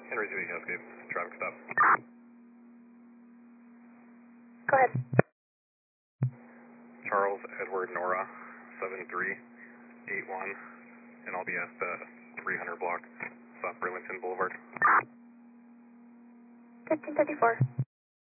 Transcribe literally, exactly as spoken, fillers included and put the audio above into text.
Henry Zuni, Escape, traffic stop. Go ahead. Charles Edward Nora, seven three eight one, and I'll be at the three hundred block, South Burlington Boulevard. fifteen fifty-four.